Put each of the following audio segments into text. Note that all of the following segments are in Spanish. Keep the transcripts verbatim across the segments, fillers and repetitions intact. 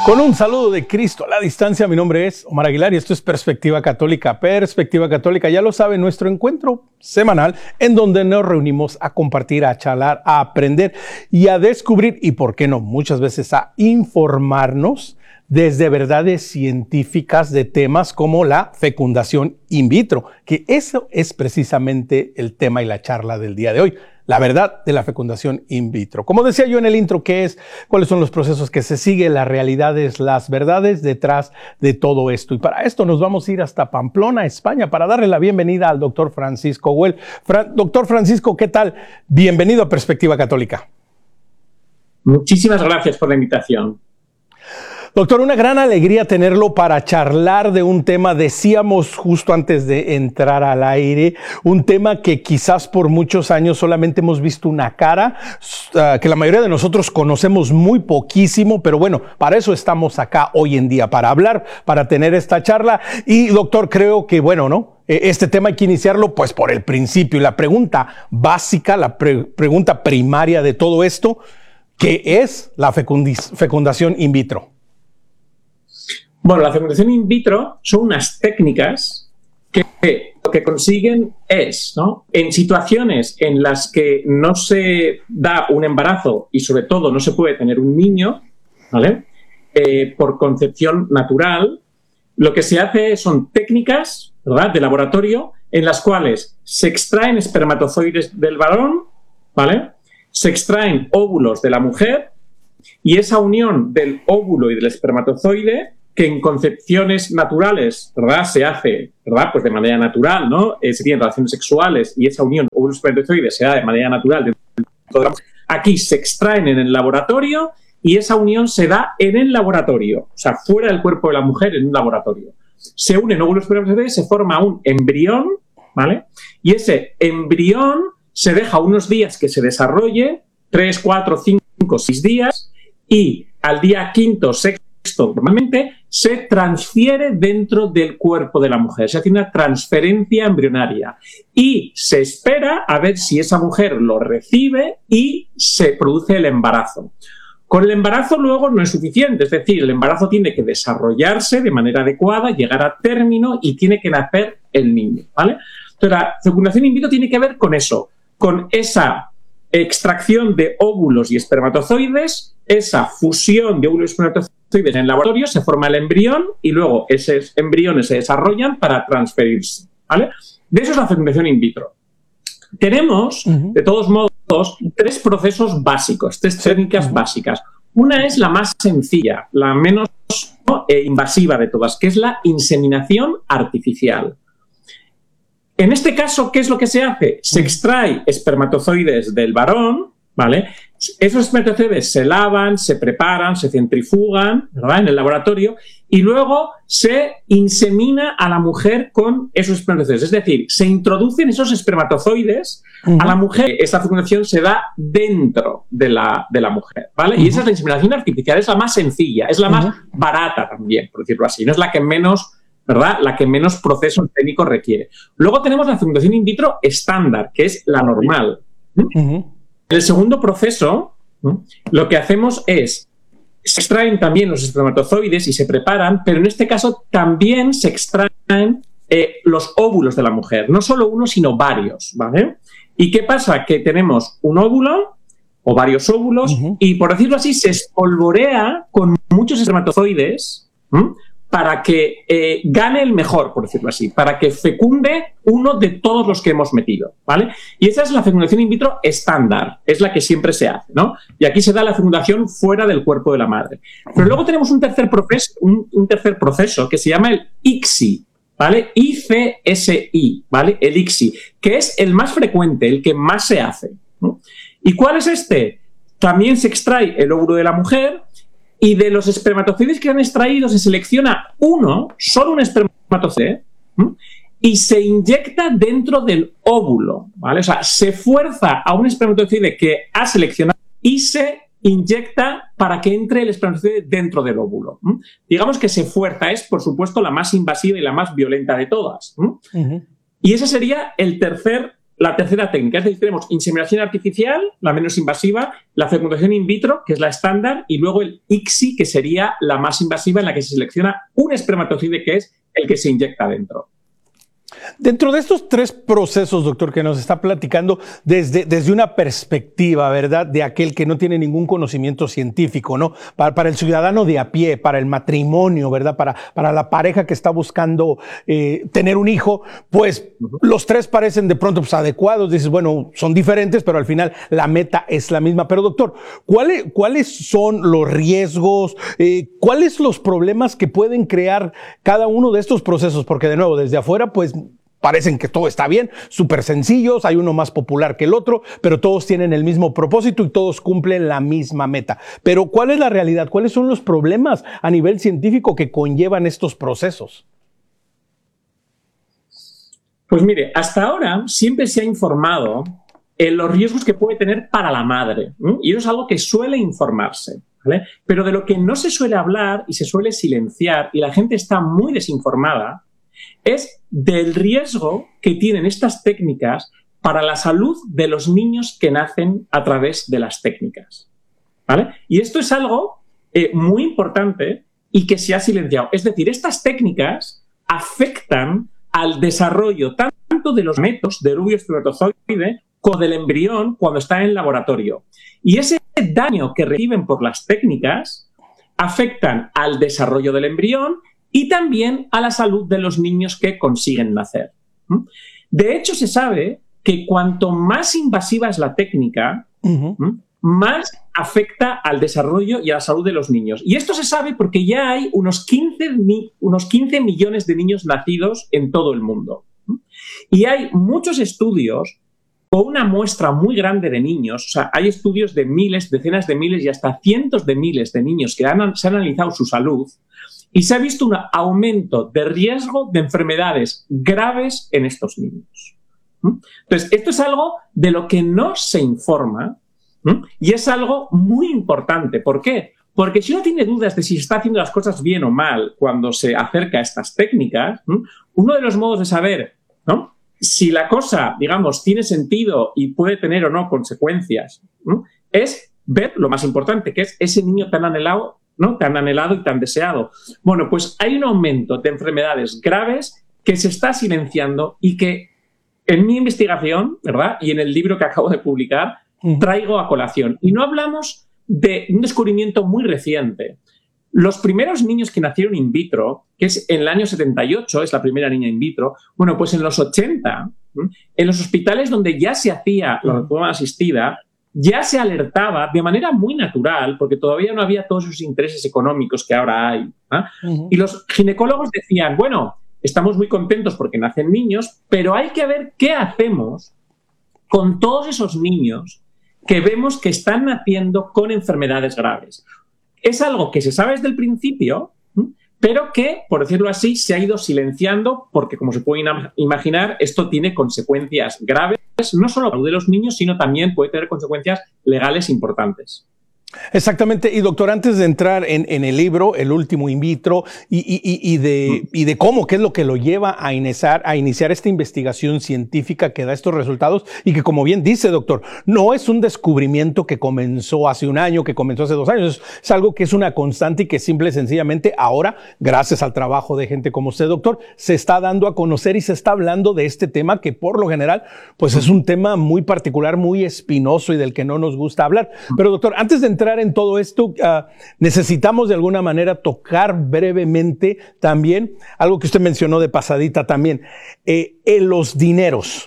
Con un saludo de Cristo a la distancia, mi nombre es Omar Aguilar y esto es Perspectiva Católica. Perspectiva Católica, ya lo saben, nuestro encuentro semanal en donde nos reunimos a compartir, a charlar, a aprender y a descubrir y, por qué no, muchas veces a informarnos desde verdades científicas de temas como la fecundación in vitro, que eso es precisamente el tema y la charla del día de hoy. La verdad de la fecundación in vitro. Como decía yo en el intro, ¿qué es? ¿Cuáles son los procesos que se siguen? Las realidades, las verdades detrás de todo esto. Y para esto nos vamos a ir hasta Pamplona, España, para darle la bienvenida al doctor Francisco Güell. Fra- doctor Francisco, ¿qué tal? Bienvenido a Perspectiva Católica. Muchísimas gracias por la invitación. Doctor, una gran alegría tenerlo para charlar de un tema, decíamos justo antes de entrar al aire, un tema que quizás por muchos años solamente hemos visto una cara, uh, que la mayoría de nosotros conocemos muy poquísimo, pero bueno, para eso estamos acá hoy en día, para hablar, para tener esta charla. Y doctor, creo que bueno, ¿no? Este tema hay que iniciarlo pues por el principio. Y la pregunta básica, la pre- pregunta primaria de todo esto, ¿qué es la fecundis- fecundación in vitro? Bueno, la fecundación in vitro son unas técnicas que lo que consiguen es, ¿no?, en situaciones en las que no se da un embarazo y sobre todo no se puede tener un niño, ¿vale?, eh, por concepción natural, lo que se hace son técnicas, ¿verdad?, de laboratorio en las cuales se extraen espermatozoides del varón, ¿vale?, se extraen óvulos de la mujer y esa unión del óvulo y del espermatozoide, que en concepciones naturales, ¿verdad?, se hace, ¿verdad?, pues de manera natural, ¿no? Eh, serían relaciones sexuales y esa unión óvulo-espermatozoide se da de manera natural. De... Aquí se extraen en el laboratorio y esa unión se da en el laboratorio, o sea, fuera del cuerpo de la mujer, en un laboratorio. Se unen óvulo-espermatozoide, se forma un embrión, ¿vale? Y ese embrión se deja unos días que se desarrolle, tres, cuatro, cinco, seis días, y al día quinto, sexto, normalmente se transfiere dentro del cuerpo de la mujer, se hace una transferencia embrionaria y se espera a ver si esa mujer lo recibe y se produce el embarazo. Con el embarazo luego no es suficiente, es decir, el embarazo tiene que desarrollarse de manera adecuada, llegar a término y tiene que nacer el niño, ¿vale? Entonces la fecundación in vitro tiene que ver con eso, con esa extracción de óvulos y espermatozoides, esa fusión de óvulos y espermatozoides en el laboratorio, se forma el embrión y luego esos embriones se desarrollan para transferirse, ¿vale? De eso es la fecundación in vitro. Tenemos, uh-huh. de todos modos, tres procesos básicos, tres técnicas uh-huh. básicas. Una es la más sencilla, la menos ¿no? eh, invasiva de todas, que es la inseminación artificial. En este caso, ¿qué es lo que se hace? Se extrae espermatozoides del varón, ¿vale? Esos espermatozoides se lavan, se preparan, se centrifugan, ¿verdad?, en el laboratorio y luego se insemina a la mujer con esos espermatozoides. Es decir, se introducen esos espermatozoides uh-huh. a la mujer. Esta fecundación se da dentro de la, de la mujer, ¿vale? Uh-huh. Y esa es la inseminación artificial, es la más sencilla, es la uh-huh. más barata también, por decirlo así. No es la que menos... ¿verdad?, la que menos proceso técnico requiere. Luego tenemos la fecundación in vitro estándar, que es la normal. Uh-huh. En el segundo proceso, ¿no?, lo que hacemos es, se extraen también los espermatozoides y se preparan, pero en este caso también se extraen eh, los óvulos de la mujer. No solo uno, sino varios, ¿vale? ¿Y qué pasa? Que tenemos un óvulo o varios óvulos uh-huh. y, por decirlo así, se espolvorea con muchos espermatozoides, ¿sí?, para que eh, gane el mejor, por decirlo así, para que fecunde uno de todos los que hemos metido, ¿vale? Y esa es la fecundación in vitro estándar, es la que siempre se hace, ¿no? Y aquí se da la fecundación fuera del cuerpo de la madre. Pero luego tenemos un tercer proceso, un, un tercer proceso que se llama el I C S I, ¿vale? I C S I, ¿vale? El I C S I, que es el más frecuente, el que más se hace, ¿no? ¿Y cuál es este? También se extrae el óvulo de la mujer. Y de los espermatozoides que han extraído se selecciona uno, solo un espermatozoide, ¿sí?, y se inyecta dentro del óvulo, ¿vale? O sea, se fuerza a un espermatozoide que ha seleccionado y se inyecta para que entre el espermatozoide dentro del óvulo. ¿sí? Digamos que se fuerza, es por supuesto la más invasiva y la más violenta de todas. ¿sí? Uh-huh. Y ese sería el tercer la tercera técnica. Es decir, tenemos inseminación artificial, la menos invasiva, la fecundación in vitro, que es la estándar, y luego el I C S I, que sería la más invasiva, en la que se selecciona un espermatozoide, que es el que se inyecta dentro. Dentro de estos tres procesos, doctor, que nos está platicando desde, desde una perspectiva, ¿verdad?, de aquel que no tiene ningún conocimiento científico, ¿no? Para, para el ciudadano de a pie, para el matrimonio, ¿verdad?, para, para la pareja que está buscando eh, tener un hijo, pues uh-huh. los tres parecen de pronto pues, adecuados. Dices, bueno, son diferentes, pero al final la meta es la misma. Pero, doctor, ¿cuáles, cuáles son los riesgos? Eh, ¿Cuáles los problemas que pueden crear cada uno de estos procesos? Porque, de nuevo, desde afuera, pues parecen que todo está bien, súper sencillos, hay uno más popular que el otro, pero todos tienen el mismo propósito y todos cumplen la misma meta. Pero ¿cuál es la realidad? ¿Cuáles son los problemas a nivel científico que conllevan estos procesos? Pues mire, hasta ahora siempre se ha informado en los riesgos que puede tener para la madre, ¿eh? Y eso es algo que suele informarse, ¿vale? Pero de lo que no se suele hablar y se suele silenciar y la gente está muy desinformada es del riesgo que tienen estas técnicas para la salud de los niños que nacen a través de las técnicas, ¿vale? Y esto es algo eh, muy importante y que se ha silenciado. Es decir, estas técnicas afectan al desarrollo tanto de los gametos del óvulo espermatozoide como del embrión cuando está en el laboratorio. Y ese daño que reciben por las técnicas afectan al desarrollo del embrión y también a la salud de los niños que consiguen nacer. De hecho, se sabe que cuanto más invasiva es la técnica, uh-huh. más afecta al desarrollo y a la salud de los niños. Y esto se sabe porque ya hay unos quince, unos quince millones de niños nacidos en todo el mundo. Y hay muchos estudios con una muestra muy grande de niños. O sea, hay estudios de miles, decenas de miles y hasta cientos de miles de niños que han, se han analizado su salud. Y se ha visto un aumento de riesgo de enfermedades graves en estos niños. Entonces, esto es algo de lo que no se informa y es algo muy importante. ¿Por qué? Porque si uno tiene dudas de si está haciendo las cosas bien o mal cuando se acerca a estas técnicas, uno de los modos de saber, ¿no?, si la cosa, digamos, tiene sentido y puede tener o no consecuencias, ¿no?, es ver lo más importante, que es ese niño tan anhelado, ¿no?, tan anhelado y tan deseado. Bueno, pues hay un aumento de enfermedades graves que se está silenciando y que en mi investigación, ¿verdad?, y en el libro que acabo de publicar, traigo a colación. Y no hablamos de un descubrimiento muy reciente. Los primeros niños que nacieron in vitro, que es en el año setenta y ocho, es la primera niña in vitro, bueno, pues en los ochenta, en los hospitales donde ya se hacía la reproducción asistida, ya se alertaba de manera muy natural, porque todavía no había todos esos intereses económicos que ahora hay, ¿eh? Uh-huh. Y los ginecólogos decían, bueno, estamos muy contentos porque nacen niños, pero hay que ver qué hacemos con todos esos niños que vemos que están naciendo con enfermedades graves. Es algo que se sabe desde el principio, pero que, por decirlo así, se ha ido silenciando porque, como se puede imaginar, esto tiene consecuencias graves, no solo para la salud de los niños, sino también puede tener consecuencias legales importantes. Exactamente. Y doctor, antes de entrar en, en el libro, el último in vitro, y, y, y, de, y de cómo, qué es lo que lo lleva a iniciar, a iniciar esta investigación científica que da estos resultados y que, como bien dice, doctor, no es un descubrimiento que comenzó hace un año, que comenzó hace dos años, es, es algo que es una constante y que simple y sencillamente ahora, gracias al trabajo de gente como usted, doctor, se está dando a conocer y se está hablando de este tema que por lo general, pues es un tema muy particular, muy espinoso y del que no nos gusta hablar. Pero doctor, antes de entrar en todo esto, uh, necesitamos de alguna manera tocar brevemente también algo que usted mencionó de pasadita también, eh, en los dineros.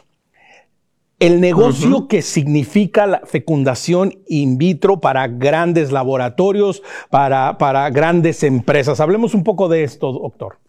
El negocio uh-huh. que significa la fecundación in vitro para grandes laboratorios, para, para grandes empresas. Hablemos un poco de esto, doctor.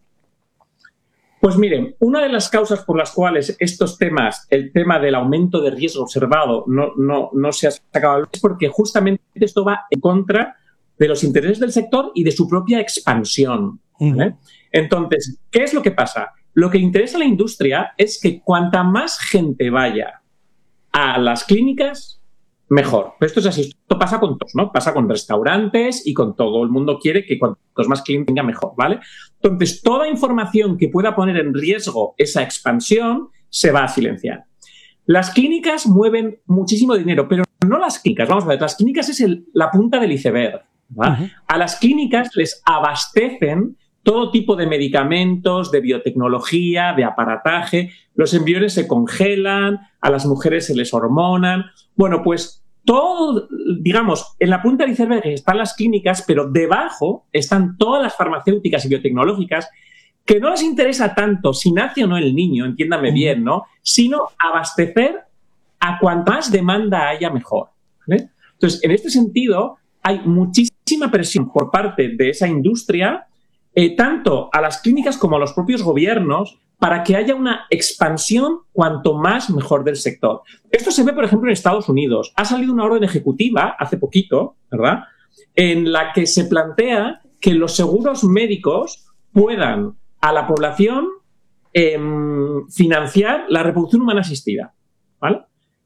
Pues miren, una de las causas por las cuales estos temas, el tema del aumento de riesgo observado no, no, no se ha sacado es porque justamente esto va en contra de los intereses del sector y de su propia expansión, ¿vale? Uh-huh. Entonces, ¿qué es lo que pasa? Lo que interesa a la industria es que cuanta más gente vaya a las clínicas, mejor. Pero esto es así, esto pasa con todos, ¿no? Pasa con restaurantes y con todo. El mundo quiere que cuantos más clientes tenga, mejor, ¿vale? Entonces, toda información que pueda poner en riesgo esa expansión se va a silenciar. Las clínicas mueven muchísimo dinero, pero no las clínicas. Vamos a ver, las clínicas es el, la punta del iceberg, ¿verdad? Uh-huh. A las clínicas les abastecen todo tipo de medicamentos, de biotecnología, de aparataje. Los embriones se congelan, a las mujeres se les hormonan. Bueno, pues todo, digamos, en la punta del iceberg están las clínicas, pero debajo están todas las farmacéuticas y biotecnológicas que no les interesa tanto si nace o no el niño, entiéndame bien, ¿no? Sino abastecer a cuanta más demanda haya mejor, ¿vale? Entonces, en este sentido, hay muchísima presión por parte de esa industria, eh, tanto a las clínicas como a los propios gobiernos, para que haya una expansión cuanto más mejor del sector. Esto se ve, por ejemplo, en Estados Unidos. Ha salido una orden ejecutiva hace poquito, ¿verdad?, en la que se plantea que los seguros médicos puedan a la población eh, financiar la reproducción humana asistida, ¿vale?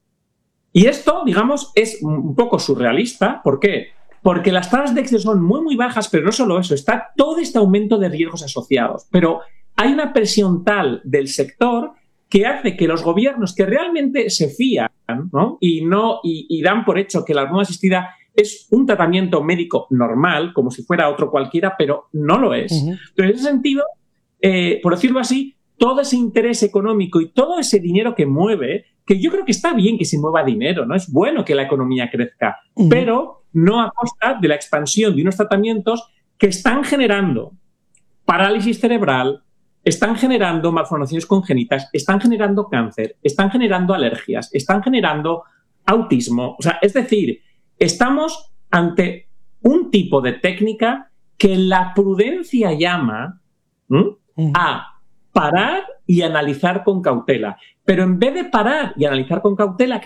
Y esto, digamos, es un poco surrealista. ¿Por qué? Porque las tasas de éxito son muy, muy bajas, pero no solo eso, está todo este aumento de riesgos asociados. Pero hay una presión tal del sector que hace que los gobiernos que realmente se fían, ¿no? y, no, y, y dan por hecho que la hormona asistida es un tratamiento médico normal, como si fuera otro cualquiera, pero no lo es. Uh-huh. Entonces, en ese sentido, eh, por decirlo así, todo ese interés económico y todo ese dinero que mueve, que yo creo que está bien que se mueva dinero, ¿no? Es bueno que la economía crezca, uh-huh. pero no a costa de la expansión de unos tratamientos que están generando parálisis cerebral, están generando malformaciones congénitas, están generando cáncer, están generando alergias, están generando autismo. O sea, es decir, estamos ante un tipo de técnica que la prudencia llama ¿m? a parar y analizar con cautela. Pero en vez de parar y analizar con cautela,